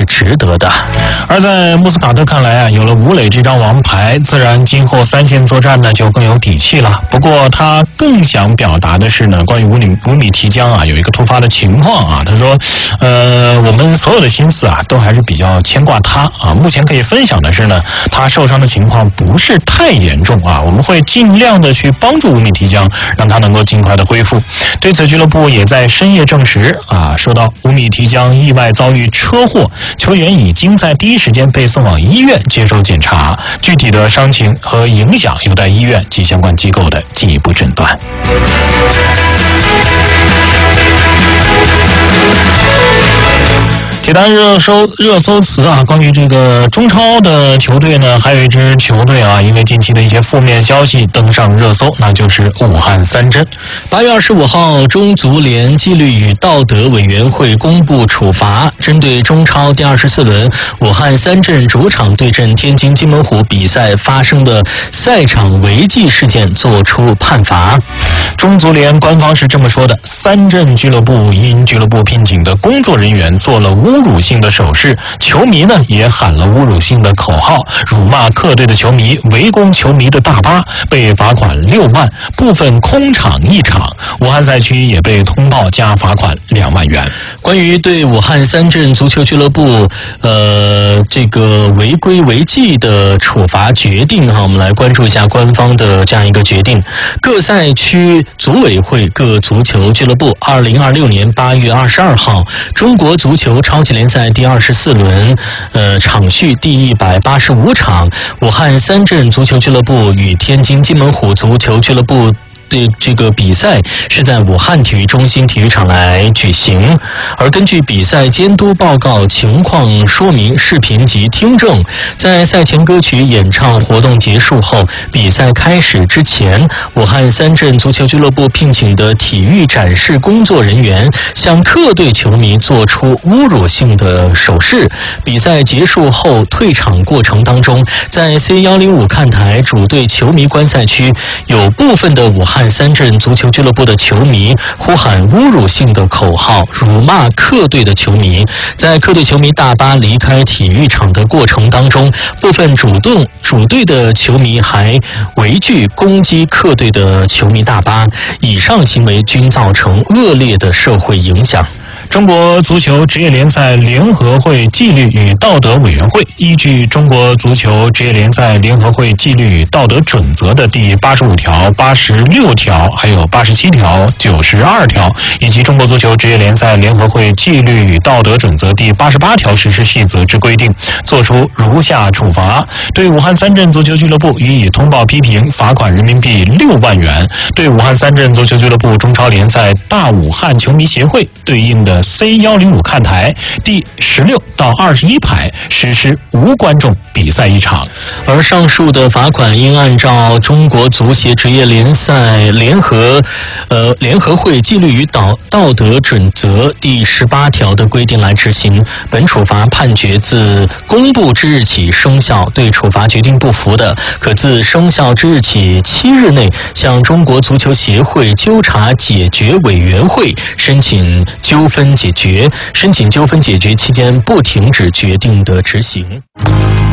是值得的。 而在穆斯卡特看来啊，有了吴磊这张王牌，自然今后三线作战呢就更有底气了。不过他更想表达的是呢，关于吴米提江啊有一个突发的情况啊，他说，我们所有的心思啊都还是比较牵挂他啊。目前可以分享的是呢，他受伤的情况不是太严重啊，我们会尽量的去帮助吴米提江，让他能够尽快的恢复。对此，俱乐部也在深夜证实啊，说到吴米提江意外遭遇车祸，球员已经在第一时间被送往医院接受检查，具体的伤情和影响有待医院及相关机构的进一步诊断。铁单热搜词啊，关于这个中超的球队呢，还有一支球队啊，因为近期的一些负面消息登上热搜，那就是武汉三镇。 8月25号，中足联纪律与道德委员会公布处罚，针对中超第24轮武汉三镇主场对阵天津津门虎比赛发生的赛场违纪事件作出判罚。 中足联官方是这么说的：三镇俱乐部因俱乐部聘请的工作人员做了侮辱性的手势，球迷呢也喊了侮辱性的口号，辱骂客队的球迷，围攻球迷的大巴，被罚款6万，部分空场1场。武汉赛区也被通报加罚款2万元。 关于对武汉三镇足球俱乐部这个违规违纪的处罚决定哈，我们来关注一下官方的这样一个决定。各赛区组委会各足球俱乐部2026年8月22号中国足球超级联赛第24轮场序第185场，武汉三镇足球俱乐部与天津津门虎足球俱乐部的这个比赛是在武汉体育中心体育场来举行，而根据比赛监督报告情况说明视频及听证，在赛前歌曲演唱活动结束后，比赛开始之前，武汉三镇足球俱乐部聘请的体育展示工作人员向客队球迷做出侮辱性的手势。比赛结束后退场过程当中，在 C105 看台主队球迷观赛区，有部分的武汉三镇足球俱乐部的球迷呼喊侮辱性的口号，辱骂客队的球迷。在客队球迷大巴离开体育场的过程当中，部分主队的球迷还围聚攻击客队的球迷大巴，以上行为均造成恶劣的社会影响。 中国足球职业联赛联合会纪律与道德委员会依据中国足球职业联赛联合会纪律与道德准则的第85条、86条、还有87条、92条，以及中国足球职业联赛联合会纪律与道德准则第88条实施细则之规定，作出如下处罚：对武汉三镇足球俱乐部予以通报批评，罚款人民币6万元；对武汉三镇足球俱乐部中超联赛大武汉球迷协会对应的C105 看台第16到21排实施无观众比赛1场。 而上述的罚款应按照中国足协职业联赛联合会纪律与道德准则第18条的规定来执行。本处罚判决自公布之日起生效，对处罚决定不服的，可自生效之日起7日内向中国足球协会纠察解决委员会申请纠纷解决，申请纠纷解决期间不停止决定的执行。